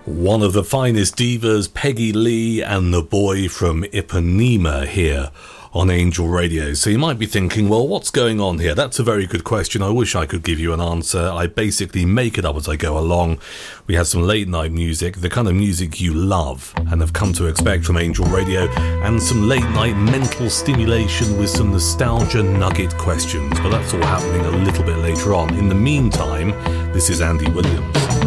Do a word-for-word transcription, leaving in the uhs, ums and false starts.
One of the finest divas, Peggy Lee and the boy from Ipanema here on Angel Radio. So you might be thinking, well, what's going on here? That's a very good question. I wish I could give you an answer. I basically make it up as I go along. We have some late night music, the kind of music you love and have come to expect from Angel Radio, and some late night mental stimulation with some nostalgia nugget questions. But that's all happening a little bit later on. In the meantime, this is Andy Williams.